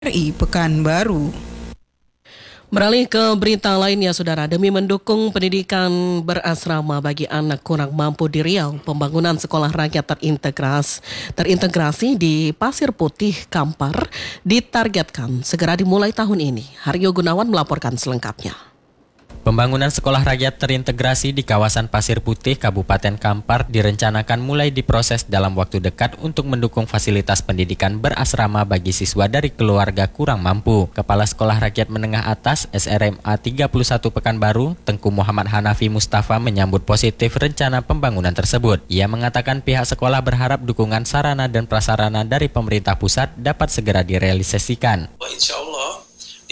RI Pekanbaru. Beralih ke berita lainnya, Saudara, demi mendukung pendidikan berasrama bagi anak kurang mampu di Riau, pembangunan sekolah rakyat terintegrasi di Pasir Putih, Kampar ditargetkan segera dimulai tahun ini. Haryo Gunawan melaporkan selengkapnya. Pembangunan sekolah rakyat terintegrasi di kawasan Pasir Putih, Kabupaten Kampar direncanakan mulai diproses dalam waktu dekat untuk mendukung fasilitas pendidikan berasrama bagi siswa dari keluarga kurang mampu. Kepala Sekolah Rakyat Menengah Atas SRMA 31 Pekanbaru, Tengku Muhammad Hanafi Mustafa menyambut positif rencana pembangunan tersebut. Ia mengatakan pihak sekolah berharap dukungan sarana dan prasarana dari pemerintah pusat dapat segera direalisasikan. Insya Allah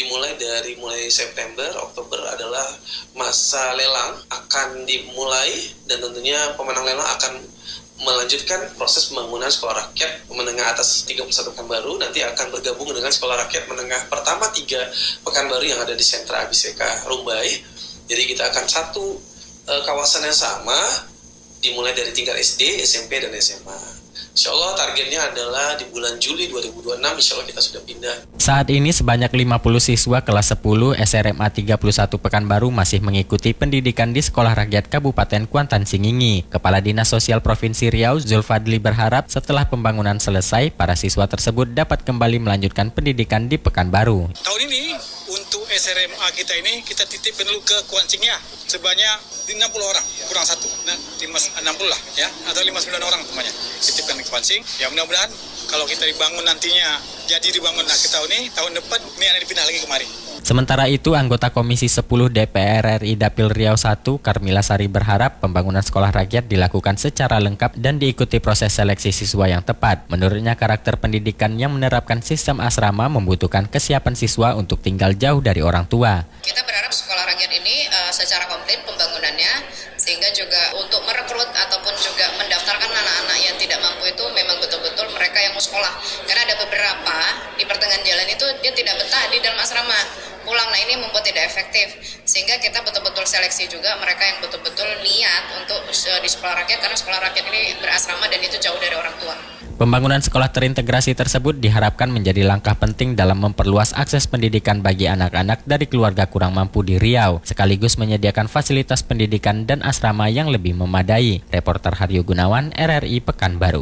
mulai September, Oktober adalah masa lelang akan dimulai dan tentunya pemenang lelang akan melanjutkan proses pembangunan sekolah rakyat menengah atas 31 Pekanbaru, nanti akan bergabung dengan sekolah rakyat menengah pertama 3 Pekanbaru yang ada di sentra ABCK Rumbai. Jadi kita akan satu kawasan yang sama dimulai dari tingkat SD, SMP, dan SMA. Insya Allah targetnya adalah di bulan Juli 2026, insya Allah kita sudah pindah. Saat ini sebanyak 50 siswa kelas 10 SRMA 31 Pekanbaru masih mengikuti pendidikan di Sekolah Rakyat Kabupaten Kuantan Singingi. Kepala Dinas Sosial Provinsi Riau, Zulfadli, berharap setelah pembangunan selesai, para siswa tersebut dapat kembali melanjutkan pendidikan di Pekanbaru. Tahun ini untuk SRMA kita ini kita titipkan dulu ke Kuancingnya sebanyak 60 orang, kurang satu, 60 lah ya, atau 59 orang temannya titipkan ke Kuancing. Ya mudah-mudahan kalau kita dibangun nantinya jadi dibangun akhir tahun ini, tahun depan ini akan dipindah lagi kemari. Sementara itu, anggota Komisi 10 DPR RI Dapil Riau 1, Karmila Sari, berharap pembangunan sekolah rakyat dilakukan secara lengkap dan diikuti proses seleksi siswa yang tepat. Menurutnya, karakter pendidikan yang menerapkan sistem asrama membutuhkan kesiapan siswa untuk tinggal jauh dari orang tua. Kita berharap sekolah rakyat ini secara komplit pembangunannya, sehingga juga untuk merekrut ataupun juga mendaftarkan anak-anak yang tidak mampu itu memang betul-betul mereka yang mau sekolah. Karena ada beberapa di pertengahan jalan itu dia tidak betah di dalam asrama, pulang. Nah, ini membuat tidak efektif, sehingga kita betul-betul seleksi juga mereka yang betul-betul niat untuk di sekolah rakyat, karena sekolah rakyat ini berasrama dan itu jauh dari orang tua. Pembangunan sekolah terintegrasi tersebut diharapkan menjadi langkah penting dalam memperluas akses pendidikan bagi anak-anak dari keluarga kurang mampu di Riau, sekaligus menyediakan fasilitas pendidikan dan asrama yang lebih memadai. Reporter Haryo Gunawan, RRI Pekanbaru.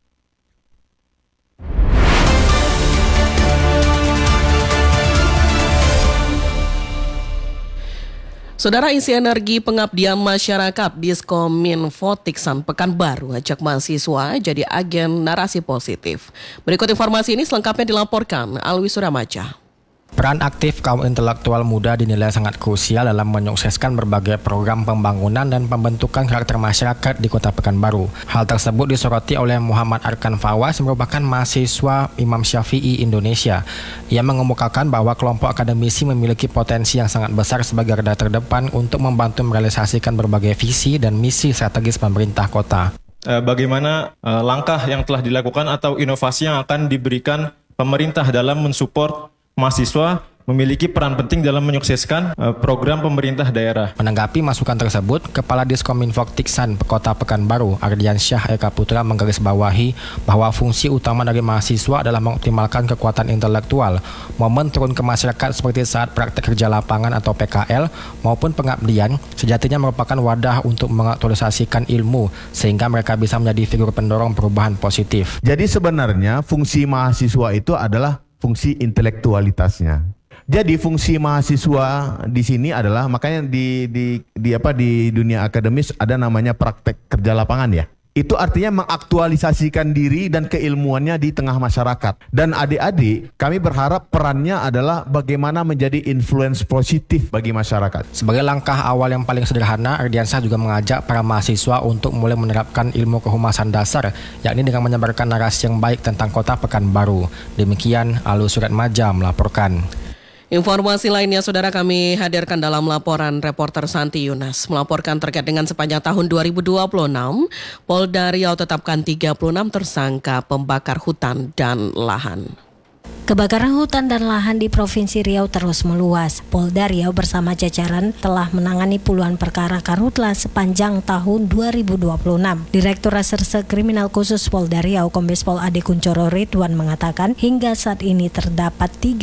Saudara, isi energi pengabdian masyarakat Diskominfo Tiksan Pekanbaru ajak mahasiswa jadi agen narasi positif. Berikut informasi ini selengkapnya dilaporkan Alwi Suramaja. Peran aktif kaum intelektual muda dinilai sangat krusial dalam menyukseskan berbagai program pembangunan dan pembentukan karakter masyarakat di Kota Pekanbaru. Hal tersebut disoroti oleh Muhammad Arkan Fawas yang merupakan mahasiswa Imam Syafi'i Indonesia. Ia mengemukakan bahwa kelompok akademisi memiliki potensi yang sangat besar sebagai garda terdepan untuk membantu merealisasikan berbagai visi dan misi strategis pemerintah kota. Bagaimana langkah yang telah dilakukan atau inovasi yang akan diberikan pemerintah dalam mensupport mahasiswa memiliki peran penting dalam menyukseskan program pemerintah daerah. Menanggapi masukan tersebut, Kepala Diskominfo Tiksan Kota Pekanbaru, Ardiansyah Eka Putra, menggarisbawahi bahwa fungsi utama dari mahasiswa adalah mengoptimalkan kekuatan intelektual. Momen turun ke masyarakat seperti saat praktek kerja lapangan atau PKL maupun pengabdian sejatinya merupakan wadah untuk mengaktualisasikan ilmu sehingga mereka bisa menjadi figur pendorong perubahan positif. Jadi sebenarnya fungsi mahasiswa itu adalah fungsi intelektualitasnya. Jadi fungsi mahasiswa di sini adalah, makanya di dunia akademis ada namanya praktek kerja lapangan ya. Itu artinya mengaktualisasikan diri dan keilmuannya di tengah masyarakat. Dan adik-adik, kami berharap perannya adalah bagaimana menjadi influence positif bagi masyarakat. Sebagai langkah awal yang paling sederhana, Ardiansyah juga mengajak para mahasiswa untuk mulai menerapkan ilmu kehumasan dasar, yakni dengan menyebarkan narasi yang baik tentang Kota Pekanbaru. Demikian Alwi Suramaja melaporkan. Informasi lainnya, Saudara, kami hadirkan dalam laporan reporter Santi Yunas melaporkan terkait dengan sepanjang tahun 2026, Polda Riau tetapkan 36 tersangka pembakar hutan dan lahan. Kebakaran hutan dan lahan di Provinsi Riau terus meluas. Polda Riau bersama jajaran telah menangani puluhan perkara karhutla sepanjang tahun 2026. Direktur Reserse Kriminal Khusus Polda Riau, Kombes Pol Ade Kuncoro Ridwan mengatakan hingga saat ini terdapat